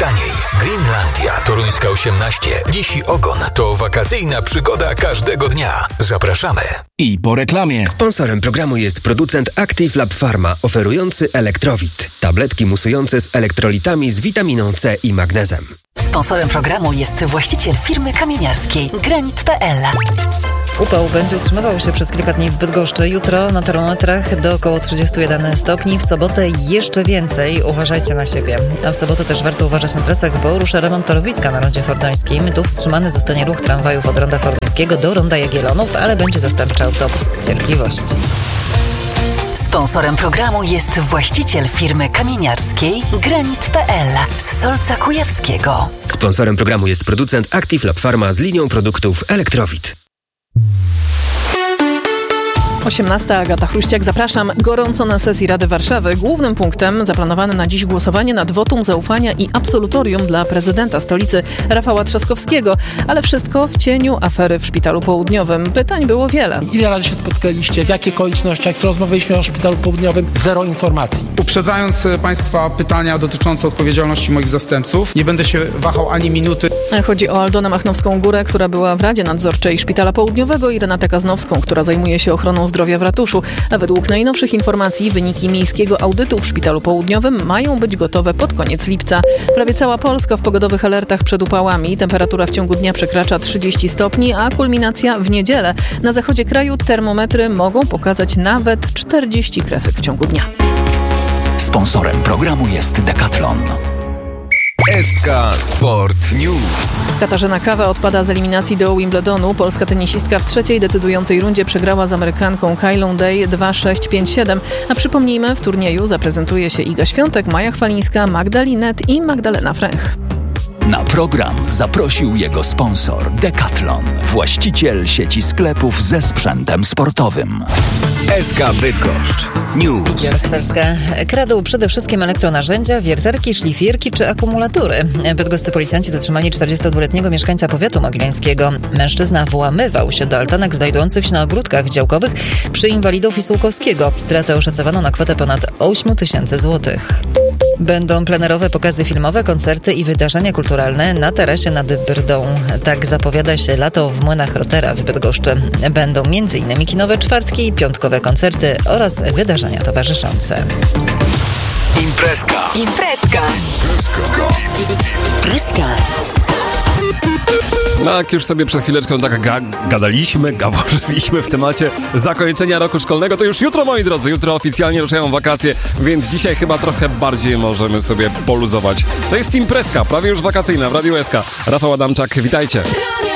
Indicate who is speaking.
Speaker 1: taniej. Greenlandia Toruńska 18. Dziś ogon to wakacyjna przygoda każdego dnia. Zapraszamy.
Speaker 2: I po reklamie.
Speaker 3: Sponsorem programu jest producent Active Lab Pharma, oferujący Elektrowit. Tabletki musujące z elektrolitami z witaminą C i magnezem.
Speaker 4: Sponsorem programu jest właściciel firmy kamieniarskiej Granit.pl.
Speaker 5: Upał będzie utrzymywał się przez kilka dni w Bydgoszczy. Jutro na termometrach do około 31 stopni. W sobotę jeszcze więcej. Uważajcie na siebie. A w sobotę też warto uważać na trasach, bo rusza remont torowiska na rondzie fordońskim. Tu wstrzymany zostanie ruch tramwajów od ronda Fordońskiego do ronda Jagiellonów, ale będzie zastępczy autobus. Cierpliwości.
Speaker 4: Sponsorem programu jest właściciel firmy kamieniarskiej Granit.pl z Solca Kujawskiego.
Speaker 3: Sponsorem programu jest producent Active Lab Pharma z linią produktów Elektrowit.
Speaker 6: 18. Agata Chruściak, zapraszam. Gorąco na sesji Rady Warszawy. Głównym punktem zaplanowane na dziś głosowanie nad wotum zaufania i absolutorium dla prezydenta stolicy Rafała Trzaskowskiego. Ale wszystko w cieniu afery w Szpitalu Południowym. Pytań było wiele.
Speaker 7: Ile razy się spotkaliście? W jakich okolicznościach? Rozmawialiśmy o Szpitalu Południowym. Zero informacji.
Speaker 8: Uprzedzając Państwa pytania dotyczące odpowiedzialności moich zastępców, nie będę się wahał ani minuty.
Speaker 6: Chodzi o Aldonę Machnowską-Górę, która była w Radzie Nadzorczej Szpitala Południowego, i Renatę Kaznowską, która zajmuje się ochroną zdrowia w ratuszu. A według najnowszych informacji wyniki miejskiego audytu w Szpitalu Południowym mają być gotowe pod koniec lipca. Prawie cała Polska w pogodowych alertach przed upałami. Temperatura w ciągu dnia przekracza 30 stopni, a kulminacja w niedzielę. Na zachodzie kraju termometry mogą pokazać nawet 40 kresek w ciągu dnia.
Speaker 2: Sponsorem programu jest Decathlon.
Speaker 1: SK Sport News.
Speaker 6: Katarzyna Kawa odpada z eliminacji do Wimbledonu. Polska tenisistka w trzeciej decydującej rundzie przegrała z Amerykanką Kylą Day 2-6, 5-7. A przypomnijmy, w turnieju zaprezentuje się Iga Świątek, Maja Chwalińska, Magda Linet i Magdalena Fręch.
Speaker 2: Na program zaprosił jego sponsor Decathlon, właściciel sieci sklepów ze sprzętem sportowym.
Speaker 1: SK Bydgoszcz News.
Speaker 5: Chwelska. Kradł przede wszystkim elektronarzędzia, wiertarki, szlifierki czy akumulatory. Bydgoscy policjanci zatrzymali 42-letniego mieszkańca powiatu mogileńskiego. Mężczyzna włamywał się do altanek znajdujących się na ogródkach działkowych przy Inwalidów i Sułkowskiego. Stratę oszacowano na kwotę ponad 8 000 złotych. Będą plenerowe pokazy filmowe, koncerty i wydarzenia kulturalne na tarasie nad Brdą. Tak zapowiada się lato w Młynach Rotera w Bydgoszczy. Będą m.in. kinowe czwartki i piątkowe koncerty oraz wydarzenia towarzyszące.
Speaker 1: Imprezka.
Speaker 9: No, jak już sobie przed chwileczką tak gaworzyliśmy w temacie zakończenia roku szkolnego, to już jutro, moi drodzy, jutro oficjalnie ruszają wakacje, więc dzisiaj chyba trochę bardziej możemy sobie poluzować. To jest imprezka, prawie już wakacyjna w Radiu SK. Rafał Adamczak, witajcie.